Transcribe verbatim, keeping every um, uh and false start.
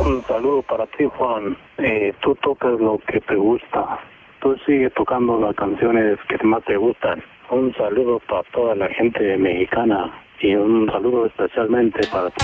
Un saludo para ti, Juan. Eh, tú tocas lo que te gusta. Tú sigues tocando las canciones que más te gustan. Un saludo para toda la gente mexicana y un saludo especialmente para ti.